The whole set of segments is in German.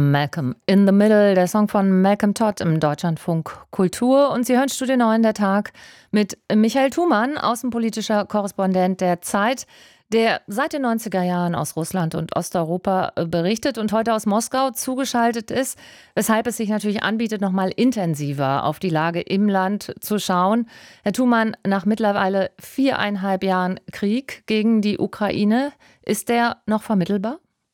Malcolm in the Middle, der Song von Malcolm Todd im Deutschlandfunk Kultur. Und Sie hören Studio 9, der Tag, mit Michael Thumann, außenpolitischer Korrespondent der Zeit, der seit den 90er Jahren aus Russland und Osteuropa berichtet und heute aus Moskau zugeschaltet ist, weshalb es sich natürlich anbietet, noch mal intensiver auf die Lage im Land zu schauen. Herr Thumann, nach mittlerweile 4,5 Jahren Krieg gegen die Ukraine, ist der noch vermittelbar?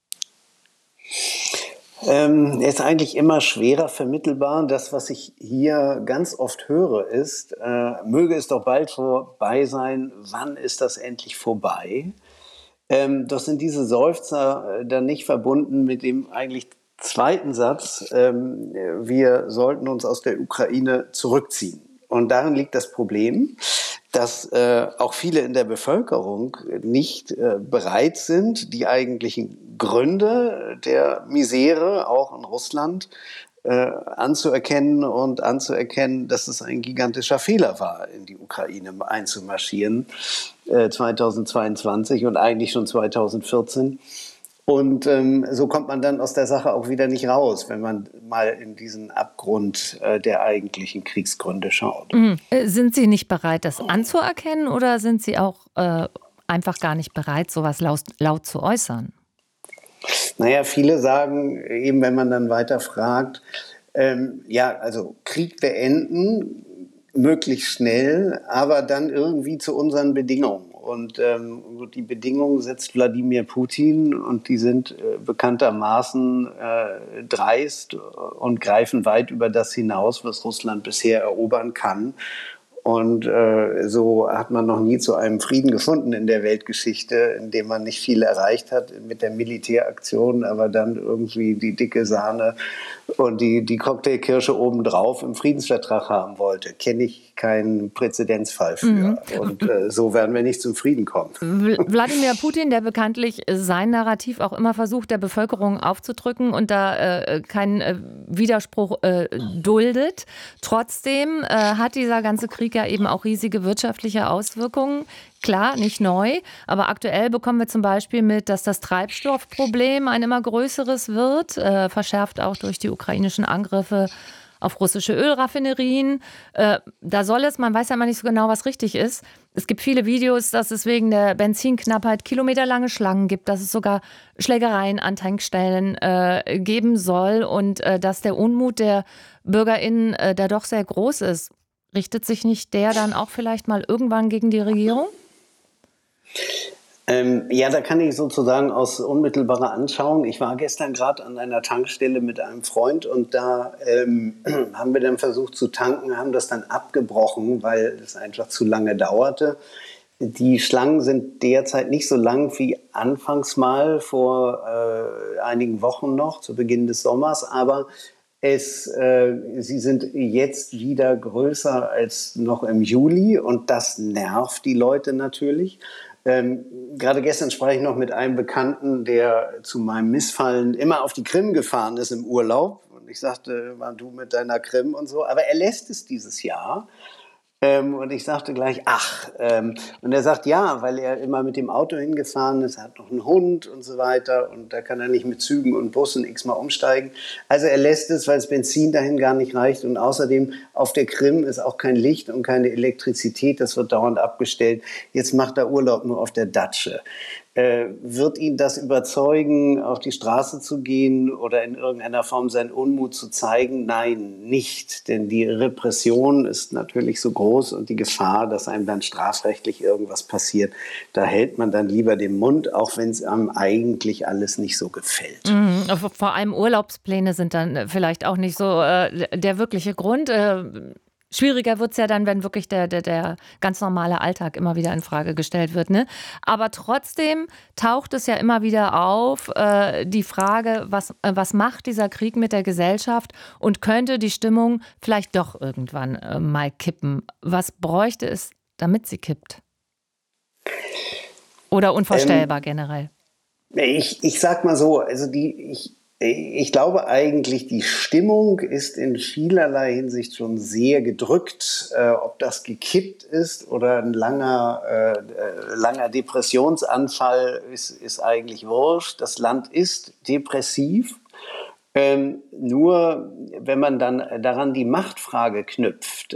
Er ist eigentlich immer schwerer vermittelbar. Das, was ich hier ganz oft höre, ist, möge es doch bald vorbei sein, wann ist das endlich vorbei? Doch sind diese Seufzer dann nicht verbunden mit dem eigentlich zweiten Satz, wir sollten uns aus der Ukraine zurückziehen. Und darin liegt das Problem, dass auch viele in der Bevölkerung nicht bereit sind, die eigentlichen Gründe der Misere, auch in Russland, anzuerkennen und anzuerkennen, dass es ein gigantischer Fehler war, in die Ukraine einzumarschieren 2022 und eigentlich schon 2014. Und so kommt man dann aus der Sache auch wieder nicht raus, wenn man mal in diesen Abgrund der eigentlichen Kriegsgründe schaut. Sind Sie nicht bereit, das anzuerkennen, oder sind Sie auch einfach gar nicht bereit, sowas laut zu äußern? Naja, viele sagen eben, wenn man dann weiter fragt, also Krieg beenden, möglichst schnell, aber dann irgendwie zu unseren Bedingungen. Und die Bedingungen setzt Wladimir Putin, und die sind bekanntermaßen dreist und greifen weit über das hinaus, was Russland bisher erobern kann. Und so hat man noch nie zu einem Frieden gefunden in der Weltgeschichte, in dem man nicht viel erreicht hat mit der Militäraktion, aber dann irgendwie die dicke Sahne und die Cocktailkirsche obendrauf im Friedensvertrag haben wollte. Kenne ich keinen Präzedenzfall für. Und so werden wir nicht zum Frieden kommen. Wladimir Putin, der bekanntlich sein Narrativ auch immer versucht, der Bevölkerung aufzudrücken und da keinen Widerspruch duldet. Trotzdem hat dieser ganze Krieg ja eben auch riesige wirtschaftliche Auswirkungen. Klar, nicht neu, aber aktuell bekommen wir zum Beispiel mit, dass das Treibstoffproblem ein immer größeres wird, verschärft auch durch die ukrainischen Angriffe auf russische Ölraffinerien. Da soll es, man weiß ja immer nicht so genau, was richtig ist. Es gibt viele Videos, dass es wegen der Benzinknappheit kilometerlange Schlangen gibt, dass es sogar Schlägereien an Tankstellen geben soll und dass der Unmut der BürgerInnen da doch sehr groß ist. Richtet sich nicht der dann auch vielleicht mal irgendwann gegen die Regierung? Da kann ich sozusagen aus unmittelbarer Anschauung. Ich war gestern gerade an einer Tankstelle mit einem Freund, und da haben wir dann versucht zu tanken, haben das dann abgebrochen, weil es einfach zu lange dauerte. Die Schlangen sind derzeit nicht so lang wie anfangs mal vor einigen Wochen noch, zu Beginn des Sommers, aber sie sind jetzt wieder größer als noch im Juli, und das nervt die Leute natürlich. Gerade gestern sprach ich noch mit einem Bekannten, der zu meinem Missfallen immer auf die Krim gefahren ist im Urlaub. Und ich sagte, war du mit deiner Krim und so. Aber er lässt es dieses Jahr. Und ich sagte gleich, und er sagt, ja, weil er immer mit dem Auto hingefahren ist, er hat noch einen Hund und so weiter, und da kann er nicht mit Zügen und Bussen x-mal umsteigen. Also er lässt es, weil das Benzin dahin gar nicht reicht, und außerdem auf der Krim ist auch kein Licht und keine Elektrizität, das wird dauernd abgestellt. Jetzt macht er Urlaub nur auf der Datsche. Wird ihn das überzeugen, auf die Straße zu gehen oder in irgendeiner Form seinen Unmut zu zeigen? Nein, nicht. Denn die Repression ist natürlich so groß, und die Gefahr, dass einem dann strafrechtlich irgendwas passiert, da hält man dann lieber den Mund, auch wenn es einem eigentlich alles nicht so gefällt. Vor allem Urlaubspläne sind dann vielleicht auch nicht so der wirkliche Grund. Schwieriger wird es ja dann, wenn wirklich der ganz normale Alltag immer wieder in Frage gestellt wird, ne? Aber trotzdem taucht es ja immer wieder auf, die Frage, was macht dieser Krieg mit der Gesellschaft, und könnte die Stimmung vielleicht doch irgendwann mal kippen? Was bräuchte es, damit sie kippt? Oder unvorstellbar generell? Ich sag mal so, also ich glaube eigentlich, die Stimmung ist in vielerlei Hinsicht schon sehr gedrückt. Ob das gekippt ist oder ein langer Depressionsanfall ist eigentlich wurscht. Das Land ist depressiv. Nur wenn man dann daran die Machtfrage knüpft,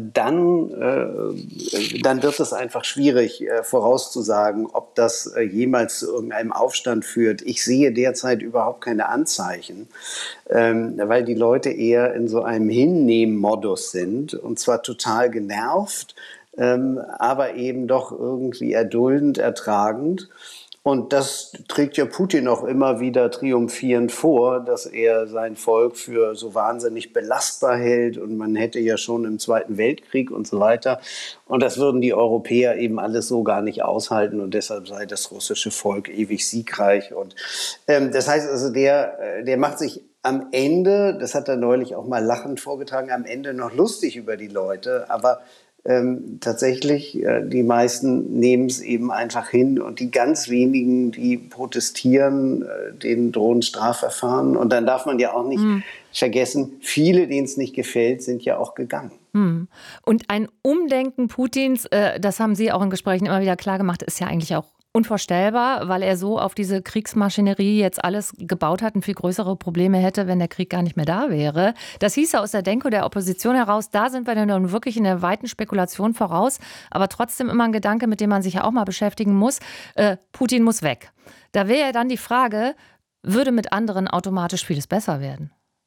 dann wird es einfach schwierig vorauszusagen, ob das jemals zu irgendeinem Aufstand führt. Ich sehe derzeit überhaupt keine Anzeichen, weil die Leute eher in so einem Hinnehmen-Modus sind und zwar total genervt, aber eben doch irgendwie erduldend, ertragend. Und das trägt ja Putin auch immer wieder triumphierend vor, dass er sein Volk für so wahnsinnig belastbar hält und man hätte ja schon im Zweiten Weltkrieg und so weiter. Und das würden die Europäer eben alles so gar nicht aushalten und deshalb sei das russische Volk ewig siegreich. Und das heißt also, der macht sich am Ende, das hat er neulich auch mal lachend vorgetragen, am Ende noch lustig über die Leute, aber tatsächlich, die meisten nehmen es eben einfach hin und die ganz wenigen, die protestieren, denen drohen Strafverfahren. Und dann darf man ja auch nicht vergessen, viele, denen es nicht gefällt, sind ja auch gegangen. Und ein Umdenken Putins, das haben Sie auch in Gesprächen immer wieder klar gemacht, ist ja eigentlich auch unvorstellbar, weil er so auf diese Kriegsmaschinerie jetzt alles gebaut hat und viel größere Probleme hätte, wenn der Krieg gar nicht mehr da wäre. Das hieß aus der Denke der Opposition heraus, da sind wir dann wirklich in der weiten Spekulation voraus, aber trotzdem immer ein Gedanke, mit dem man sich ja auch mal beschäftigen muss. Putin muss weg. Da wäre ja dann die Frage, würde mit anderen automatisch vieles besser werden?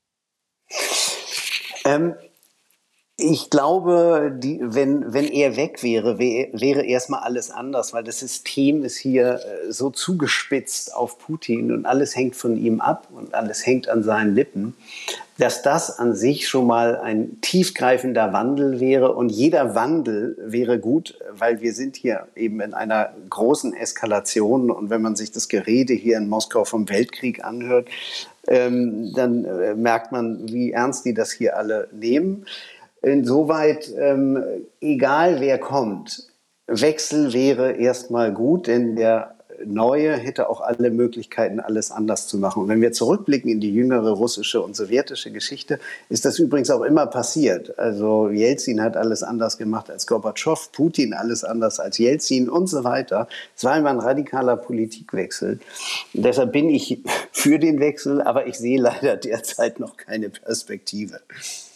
Ich glaube, wenn er weg wäre erstmal alles anders, weil das System ist hier so zugespitzt auf Putin und alles hängt von ihm ab und alles hängt an seinen Lippen, dass das an sich schon mal ein tiefgreifender Wandel wäre und jeder Wandel wäre gut, weil wir sind hier eben in einer großen Eskalation und wenn man sich das Gerede hier in Moskau vom Weltkrieg anhört, dann merkt man, wie ernst die das hier alle nehmen. Insoweit, egal wer kommt, Wechsel wäre erstmal gut, denn der Neue hätte auch alle Möglichkeiten, alles anders zu machen. Und wenn wir zurückblicken in die jüngere russische und sowjetische Geschichte, ist das übrigens auch immer passiert. Also Jelzin hat alles anders gemacht als Gorbatschow, Putin alles anders als Jelzin und so weiter. Es war immer ein radikaler Politikwechsel. Und deshalb bin ich für den Wechsel, aber ich sehe leider derzeit noch keine Perspektive.